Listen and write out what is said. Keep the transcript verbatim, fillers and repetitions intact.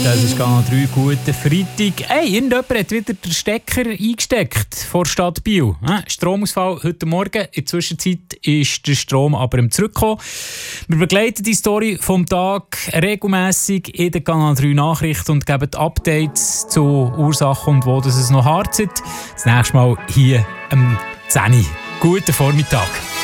Das ist Kanal drei, guten Freitag. Hey, irgendjemand hat wieder den Stecker eingesteckt vor der Stadt Biel. Äh, Stromausfall heute Morgen. In der Zwischenzeit ist der Strom aber im Zurückkommen. Wir begleiten die Story vom Tag regelmässig in den Kanal drei Nachrichten und geben Updates zu Ursachen und wo das es noch hart ist. Das nächste Mal hier am zehn Uhr. Guten Vormittag.